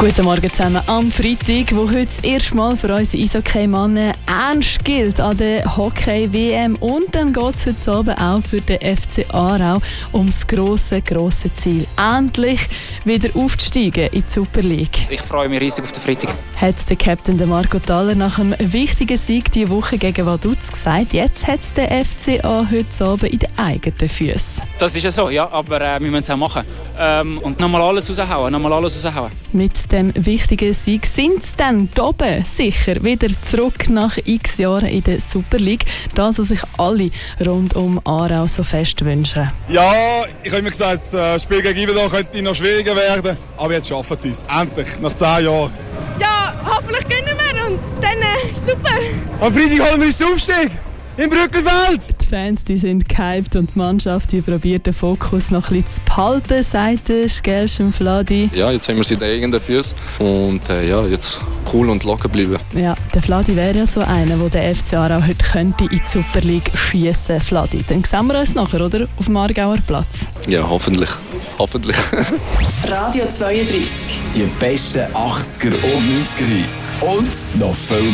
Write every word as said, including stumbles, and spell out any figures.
Guten Morgen zusammen am Freitag, wo heute das erste Mal für unsere Eishockey-Männer ernst gilt an der Hockey-W M. Und dann geht es heute Abend auch für den F C Aarau ums grosse, grosse Ziel. Endlich wieder aufzusteigen in die Super League. Ich freue mich riesig auf den Freitag. Hat der Captain Marco Thaler nach einem wichtigen Sieg diese Woche gegen Vaduz gesagt, jetzt hat es der F C A heute Abend in den eigenen Füßen. Das ist ja so, ja, aber äh, wir müssen es auch machen. Ähm, und nochmal alles raushauen, nochmal alles raushauen. Mit dem wichtigen Sieg sind sie dann oben sicher wieder zurück nach x Jahren in der Super League. Das, was sich alle rund um Aarau so fest wünschen. Ja, ich habe immer gesagt, das Spiel gegen Iverdon könnte noch schwieriger werden. Aber jetzt schaffen sie es. Endlich, nach zehn Jahren. Ja, hoffentlich gewinnen wir und dann äh, super. Am Freitag holen wir uns den Aufstieg im Brückelfeld. Die Fans die sind gehypt und die Mannschaft die probiert den Fokus noch ein bisschen zu behalten, sagt der Skelschen Vladi. Ja, jetzt haben wir sie in den eigenen Füßen und äh, ja, jetzt cool und locker bleiben. Ja, der Vladi wäre ja so einer, der den F C Aarau heute könnte in die Super League schiessen. Vladi, dann sehen wir uns nachher, oder? Auf dem Aargauer Platz. Ja, hoffentlich. Hoffentlich. Radio zweiunddreißig. Die besten achtziger und neunziger Hits. Und noch viel